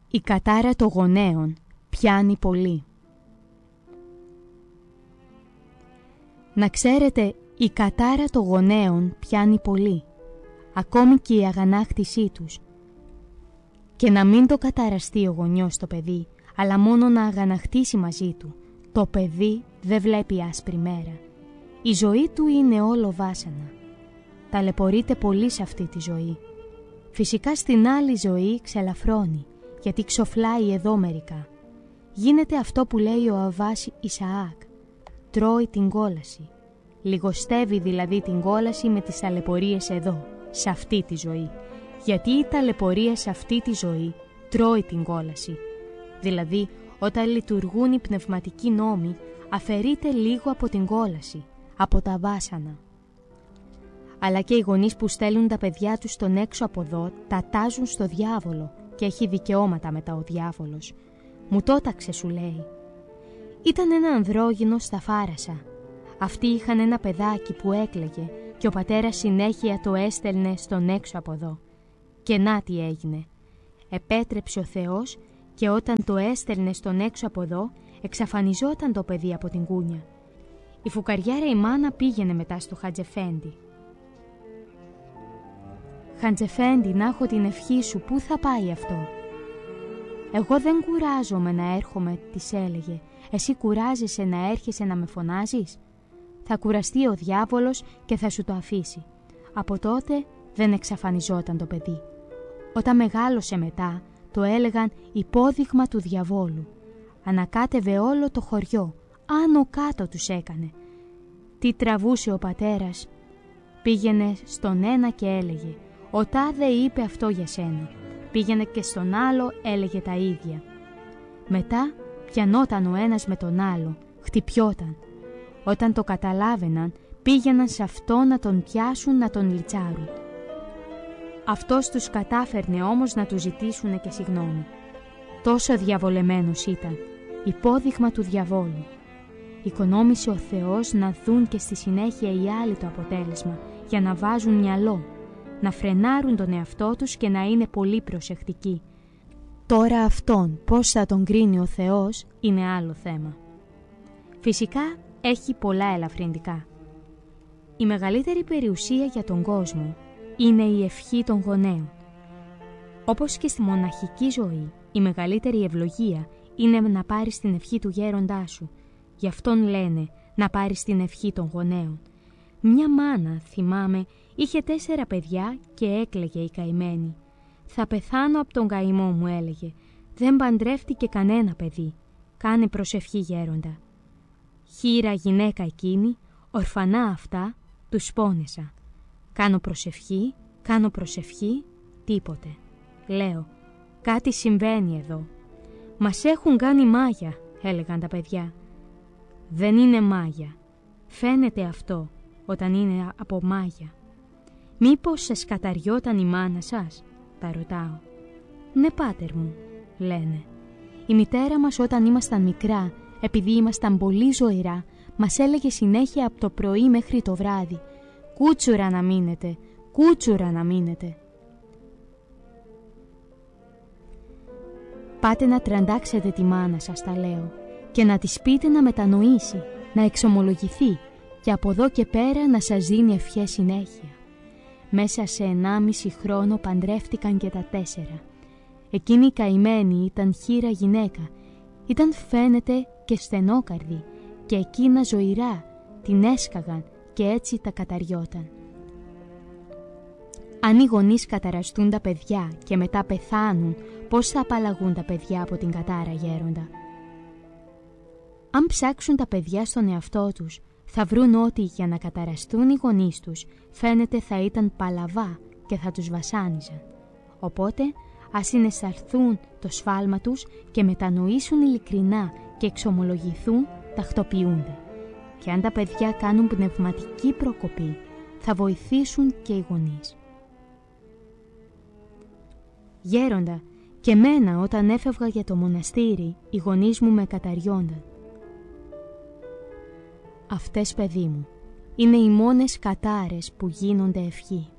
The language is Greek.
Η κατάρα των γονέων πιάνει πολύ. Να ξέρετε, η κατάρα των γονέων πιάνει πολύ, ακόμη και η αγανάκτησή τους. Και να μην το καταραστεί ο γονιός το παιδί, αλλά μόνο να αγανακτήσει μαζί του. Το παιδί δεν βλέπει άσπρη μέρα. Η ζωή του είναι όλο βάσανα. Ταλαιπωρείται πολύ σε αυτή τη ζωή. Φυσικά στην άλλη ζωή ξελαφρώνει, γιατί ξοφλάει εδώ μερικά. Γίνεται αυτό που λέει ο Αββάς Ισαάκ. Τρώει την κόλαση. Λιγοστεύει δηλαδή την κόλαση με τις ταλαιπωρίες εδώ, σε αυτή τη ζωή. Γιατί η ταλαιπωρία σε αυτή τη ζωή τρώει την κόλαση. Δηλαδή, όταν λειτουργούν οι πνευματικοί νόμοι, αφαιρείται λίγο από την κόλαση, από τα βάσανα. Αλλά και οι γονείς που στέλνουν τα παιδιά τους στον έξω από εδώ, τα τάζουν στο διάβολο και έχει δικαιώματα μετά ο διάβολος. Μου το έταξε, σου λέει. Ήταν ένα ανδρόγυνο στα Φάρασα. Αυτοί είχαν ένα παιδάκι που έκλαιγε και ο πατέρας συνέχεια το έστελνε στον έξω από εδώ. Και να τι έγινε. Επέτρεψε ο Θεός και όταν το έστελνε στον έξω από εδώ, εξαφανιζόταν το παιδί από την κούνια. Η φουκαριάρα η μάνα πήγαινε μετά στο Χατζεφέντη. «Χατζεφέντη, να έχω την ευχή σου, πού θα πάει αυτό?» «Εγώ δεν κουράζομαι να έρχομαι», της έλεγε. «Εσύ κουράζεσαι να έρχεσαι να με φωνάζεις?» «Θα κουραστεί ο διάβολος και θα σου το αφήσει». Από τότε δεν εξαφανιζόταν το παιδί. Όταν μεγάλωσε μετά, το έλεγαν υπόδειγμα του διαβόλου. Ανακάτευε όλο το χωριό, άνω κάτω τους έκανε. Τι τραβούσε ο πατέρας. Πήγαινε στον ένα και έλεγε «Ο τάδε είπε αυτό για σένα». Πήγαινε και στον άλλο, έλεγε τα ίδια. Μετά πιανόταν ο ένας με τον άλλο, χτυπιόταν. Όταν το καταλάβαιναν, πήγαιναν σε αυτό να τον πιάσουν, να τον λιτσάρουν. Αυτός τους κατάφερνε όμως να του ζητήσουν και συγγνώμη. Τόσο διαβολεμένος ήταν, υπόδειγμα του διαβόλου. Οικονόμησε ο Θεός να δουν και στη συνέχεια οι άλλοι το αποτέλεσμα, για να βάζουν μυαλό, να φρενάρουν τον εαυτό τους και να είναι πολύ προσεκτικοί. Τώρα αυτόν πώς θα τον κρίνει ο Θεός είναι άλλο θέμα. Φυσικά έχει πολλά ελαφρυντικά. Η μεγαλύτερη περιουσία για τον κόσμο είναι η ευχή των γονέων. Όπως και στη μοναχική ζωή, η μεγαλύτερη ευλογία είναι να πάρεις την ευχή του γέροντά σου. Γι' αυτόν λένε να πάρεις την ευχή των γονέων. Μια μάνα, θυμάμαι, είχε 4 παιδιά και έκλαιγε η καημένη. «Θα πεθάνω από τον καημό», μου έλεγε. «Δεν παντρεύτηκε κανένα παιδί. Κάνε προσευχή, γέροντα». Χήρα γυναίκα εκείνη, ορφανά αυτά, τους πόνεσα. Κάνω προσευχή, τίποτε. Λέω, κάτι συμβαίνει εδώ. «Μας έχουν κάνει μάγια», έλεγαν τα παιδιά. «Δεν είναι μάγια. Φαίνεται αυτό όταν είναι από μάγια». «Μήπως σας καταριόταν η μάνα σας?» τα ρωτάω. «Ναι, πάτερ μου», λένε. «Η μητέρα μας όταν ήμασταν μικρά, επειδή ήμασταν πολύ ζωηρά, μας έλεγε συνέχεια από το πρωί μέχρι το βράδυ «Κούτσουρα να μείνετε, κούτσουρα να μείνετε». Πάτε να τραντάξετε τη μάνα σας, τα λέω, και να της πείτε να μετανοήσει, να εξομολογηθεί και από εδώ και πέρα να σας δίνει ευχές συνέχεια. Μέσα σε 1,5 χρόνο παντρεύτηκαν και τα 4. Εκείνη η καημένη ήταν χήρα γυναίκα, ήταν φαίνεται και στενόκαρδη και εκείνα ζωηρά την έσκαγαν και έτσι τα καταριόταν. Αν οι γονείς καταραστούν τα παιδιά και μετά πεθάνουν, πώς θα απαλλαγούν τα παιδιά από την κατάρα, γέροντα? Αν ψάξουν τα παιδιά στον εαυτό τους, θα βρουν ότι για να καταραστούν οι γονείς τους φαίνεται θα ήταν παλαβά και θα τους βασάνιζαν. Οπότε ας συναισθανθούν το σφάλμα τους και μετανοήσουν ειλικρινά και εξομολογηθούν, τακτοποιούνται. Και αν τα παιδιά κάνουν πνευματική προκοπή, θα βοηθήσουν και οι γονείς. Γέροντα, και μένα όταν έφευγα για το μοναστήρι, οι γονείς μου με καταριόνταν. Αυτές, παιδί μου, είναι οι μόνες κατάρες που γίνονται ευχή.